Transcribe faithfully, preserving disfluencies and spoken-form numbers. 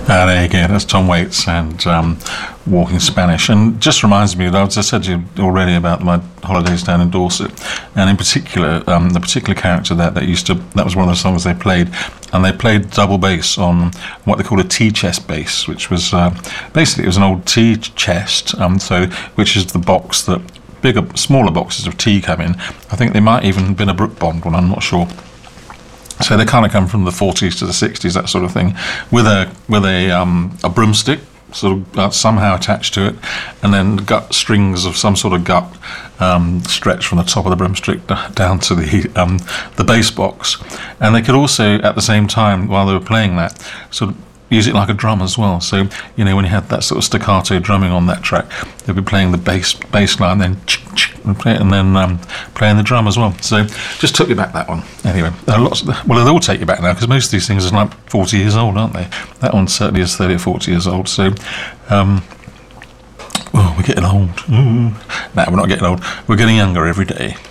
Uh, there you go, that's Tom Waits and um, Walking Spanish. And just reminds me, as I said to you already about my holidays down in Dorset, and in particular, um, the particular character that, that used to, that was one of the songs they played, and they played double bass on what they called a tea chest bass, which was, uh, basically it was an old tea chest, um, so which is the box that bigger, smaller boxes of tea come in. I think they might even have been a Brook Bond one, I'm not sure. So they kind of come from the forties to the sixties, that sort of thing, with a with a um, a broomstick sort of uh, somehow attached to it, and then gut strings of some sort of gut um, stretched from the top of the broomstick down to the um, the bass box. And they could also, at the same time, while they were playing that, sort of use it like a drum as well. So, you know, when you had that sort of staccato drumming on that track, they'd be playing the bass bass line, then and, play it, and then um, playing the drum as well. So, just took me back that one. Anyway, there are lots of the, well, they all take you back now, because most of these things are like forty years old, aren't they? That one certainly is thirty or forty years old. So, um, oh, we're getting old. Ooh. No, we're not getting old. We're getting younger every day.